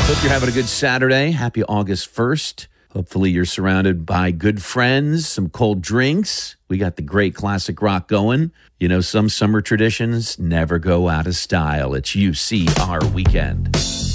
Hope you're having a good Saturday. Happy August 1st. Hopefully you're surrounded by good friends, some cold drinks. We got the great classic rock going. You know, some summer traditions never go out of style. It's UCR weekend.